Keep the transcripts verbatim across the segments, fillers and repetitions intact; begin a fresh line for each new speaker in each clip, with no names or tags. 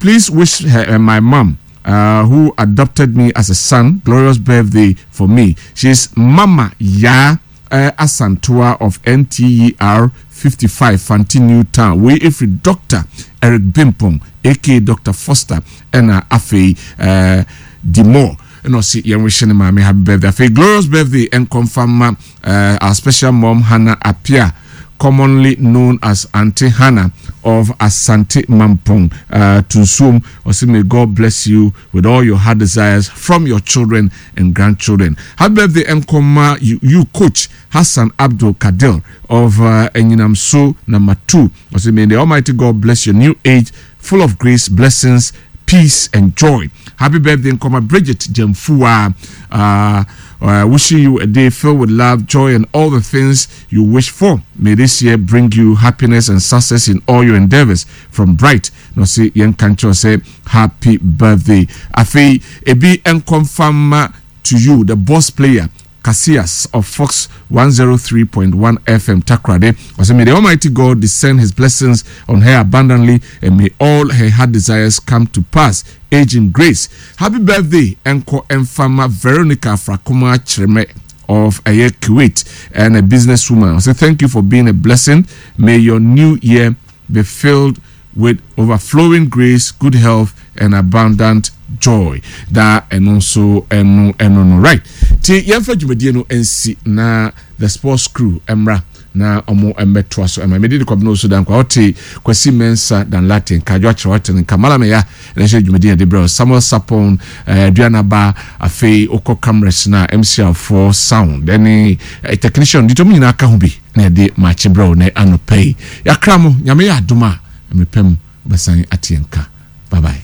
please wish her, uh, my mom, uh, who adopted me as a son, glorious birthday for me. She's Mama Ya uh, Asantua of N T E R fifty-five, Fanti Newtown. We if Doctor Eric Bimpong, aka Doctor Foster, and uh, Afe uh, Dimo. No, see, young wishing my happy birthday. Glorious birthday and confirm uh, our special mom Hannah Apia, commonly known as Auntie Hannah of Asante Mampong, uh, to Zoom. Or say, may God bless you with all your heart desires from your children and grandchildren. Happy birthday and comma you, you coach Hassan Abdul Kadir of uh, Enyinamso number two. Or say, may the Almighty God bless your new age, full of grace, blessings, peace and joy. Happy birthday and comma Bridget Jemfua. Uh, uh, wishing you a day filled with love, joy, and all the things you wish for. May this year bring you happiness and success in all your endeavors. From Bright, no say young Kancho say happy birthday. Afi ebi and confirm to you the boss player Casillas of Fox one oh three point one F M Takrade. Also, may the Almighty God descend his blessings on her abundantly, and may all her heart desires come to pass. Age in grace. Happy birthday, Enko Enfama Veronica Frakuma Chreme of Ayer Kuwait, and a businesswoman. I say thank you for being a blessing. May your new year be filled with overflowing grace, good health, and abundant joy. That and also and and no right. Ti yemfa dwumadi no ensi na the sports crew emra na omo embeto so ema medi de no so dan kwa oti kwasi mensa dan latin ka jo akere waten kamala me ya na she dwumadi de bro Samuel Sapon aduana ba afei oko cameras na M C R four sound any technician dito nyina aka ho bi na de match bro na anopay yakra mo nyame ya aduma emepem besan atienka. Bye bye.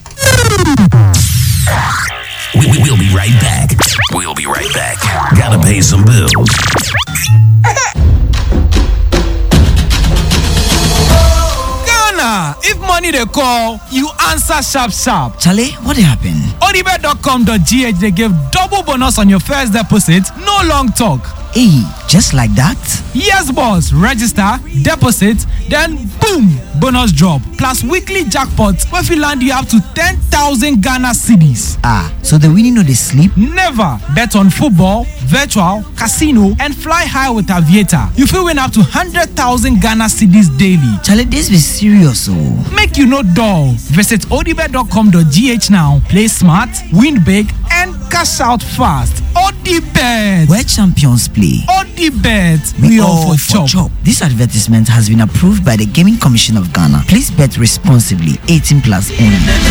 We, we'll be right back. We'll be right back. Gotta pay some bills.
Ghana, if money they call, you answer sharp sharp.
Charlie, what happened?
odibet dot com dot g h they give double bonus on your first deposit. No long talk.
Hey, just like that?
Yes, boss. Register, deposit, then boom, bonus drop. Plus weekly jackpots where we land you up to ten thousand Ghana cedis.
Ah, so the winning no they sleep?
Never. Bet on football, virtual, casino, and fly high with Aviator. You feel win up to one hundred thousand Ghana cedis daily.
Charlie, this be serious, oh.
Make you no dull. Visit odibet dot com dot g h now. Play smart, win big, and cash out fast. Odibet.
Where champions play.
Odibet.
We,
we
all
all for,
for
chop.
chop. This advertisement has been approved by the Gaming Commission of Ghana. Please bet responsibly. eighteen plus only.